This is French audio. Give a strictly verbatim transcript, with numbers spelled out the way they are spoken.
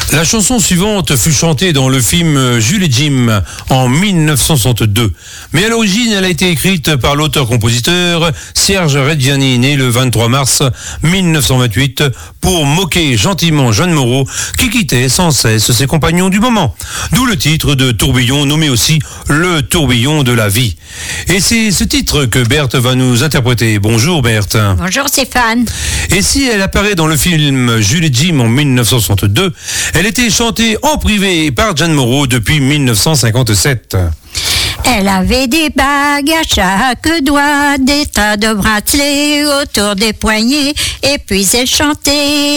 La chanson suivante fut chantée dans le film Jules et Jim en mille neuf cent soixante-deux. Mais à l'origine, elle a été écrite par l'auteur-compositeur Serge Reggiani, né le vingt-trois mars mille neuf cent vingt-huit, pour moquer gentiment Jeanne Moreau, qui quittait sans cesse ses compagnons du moment. D'où le titre de Tourbillon, nommé aussi Le tourbillon de la vie. Et c'est ce titre que Berthe va nous interpréter. Bonjour Berthe. Bonjour Stéphane. Et si elle apparaît dans le film Jules et Jim en mille neuf cent soixante-deux, elle était chantée en privé par Jeanne Moreau depuis mille neuf cent cinquante-sept. Elle avait des bagues à chaque doigt, des tas de bracelets autour des poignets, et puis elle chantait.